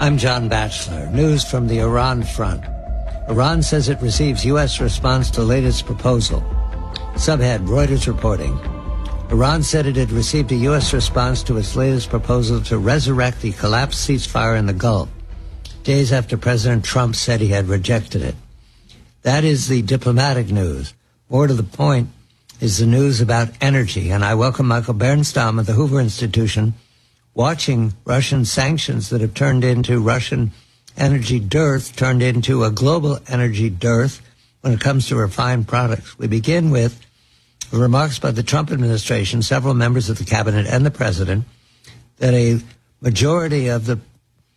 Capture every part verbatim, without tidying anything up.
I'm John Batchelor. News from the Iran front. Iran says it receives U S response to latest proposal. Subhead, Reuters reporting. Iran said it had received a U S response to its latest proposal to resurrect the collapsed ceasefire in the Gulf, days after President Trump said he had rejected it. That is the diplomatic news. More to the point is the news about energy, and I welcome Michael Bernstam of the Hoover Institution, watching Russian sanctions that have turned into Russian energy dearth, turned into a global energy dearth when it comes to refined products. We begin with remarks by the Trump administration, several members of the cabinet and the president, that a majority of the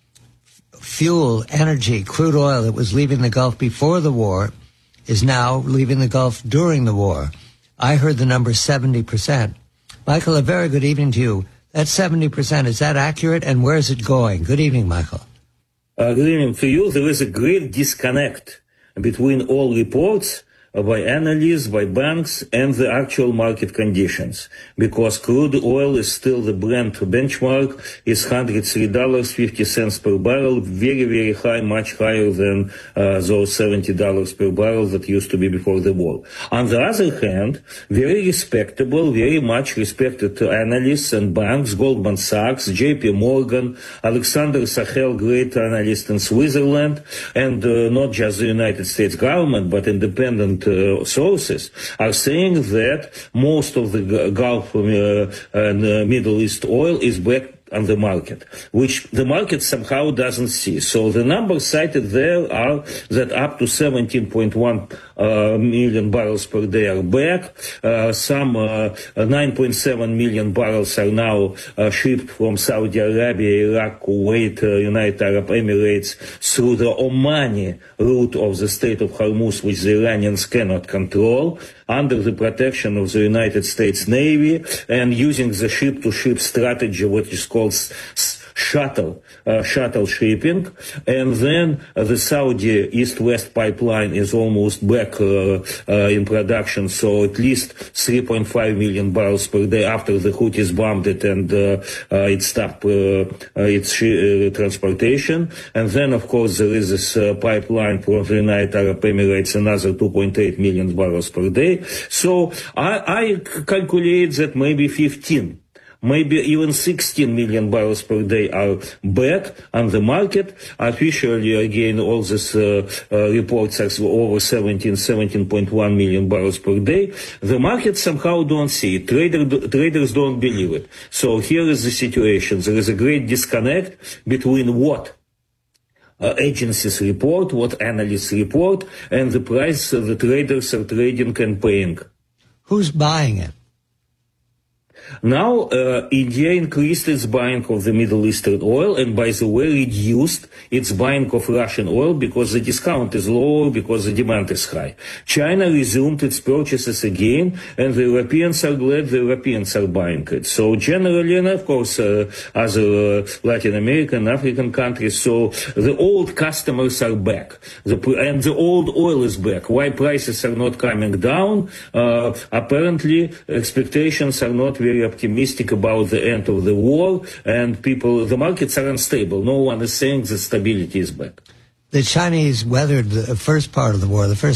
fuel, energy, crude oil that was leaving the Gulf before the war is now leaving the Gulf during the war. I heard the number seventy percent. Michael, a very good evening to you. That seventy percent, is that accurate, and where is it going? Good evening, Michael. Uh, good evening to you. There is a great disconnect between all reports by analysts, by banks, and the actual market conditions. Because crude oil is still the Brent benchmark, is one hundred three dollars and fifty cents per barrel, very, very high, much higher than uh, those seventy dollars per barrel that used to be before the war. On the other hand, very respectable, very much respected analysts and banks, Goldman Sachs, J P Morgan, Alexander Sahel, great analyst in Switzerland, and uh, not just the United States government, but independent Uh, sources are saying that most of the Gulf uh, and uh, Middle East oil is back on the market, which the market somehow doesn't see. So the numbers cited there are that up to seventeen point one uh, million barrels per day are back. Uh, some uh, nine point seven million barrels are now uh, shipped from Saudi Arabia, Iraq, Kuwait, uh, United Arab Emirates through the Omani route of the Strait of Hormuz, which the Iranians cannot control, under the protection of the United States Navy, and using the ship-to-ship strategy, which is called s- shuttle, uh, shuttle shipping. And then uh, the Saudi East-West pipeline is almost back uh, uh, in production, so at least three point five million barrels per day after the Houthis bombed it and uh, uh, it stopped uh, uh, its sh- uh, transportation. And then, of course, there is this uh, pipeline from the United Arab Emirates, another two point eight million barrels per day. So I, I calculate that maybe fifteen, maybe even sixteen million barrels per day are back on the market. Officially, again, all these uh, uh, reports are over seventeen, seventeen point one million barrels per day. The market somehow don't see it. Trader, traders don't believe it. So here is the situation. There is a great disconnect between what Uh, agencies report, what analysts report, and the price uh, the traders are trading and paying. Who's buying it? Now, uh, India increased its buying of the Middle Eastern oil, and by the way, reduced its buying of Russian oil because the discount is lower, because the demand is high. China resumed its purchases again, and the Europeans are glad the Europeans are buying it. So generally, and of course, uh, other uh, Latin American, African countries, so the old customers are back. The, and the old oil is back. Why prices are not coming down? Uh, apparently, expectations are not very optimistic about the end of the war, and people, the markets are unstable. No one is saying that stability is back. The Chinese weathered the first part of the war, the first